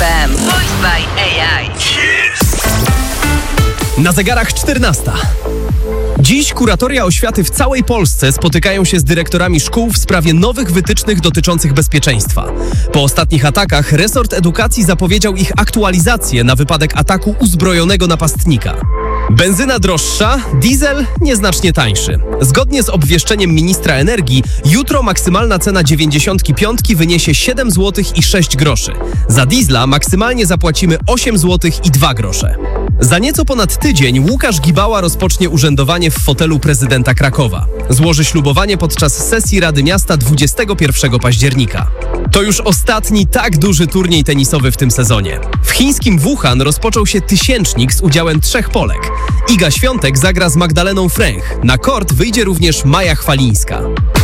FM. Voiced by AI. Na zegarach 14. Dziś kuratoria oświaty w całej Polsce spotykają się z dyrektorami szkół w sprawie nowych wytycznych dotyczących bezpieczeństwa. Po ostatnich atakach resort edukacji zapowiedział ich aktualizację na wypadek ataku uzbrojonego napastnika. Benzyna droższa, diesel nieznacznie tańszy. Zgodnie z obwieszczeniem ministra energii, jutro maksymalna cena 95 wyniesie 7 zł i 6 groszy. Za diesla maksymalnie zapłacimy 8 zł i 2 grosze. Za nieco ponad tydzień Łukasz Gibała rozpocznie urzędowanie w fotelu prezydenta Krakowa. Złoży ślubowanie podczas sesji Rady Miasta 21 października. To już ostatni tak duży turniej tenisowy w tym sezonie. W chińskim Wuhan rozpoczął się tysięcznik z udziałem 3 Polek. Iga Świątek zagra z Magdaleną Fręch. Na kort wyjdzie również Maja Chwalińska.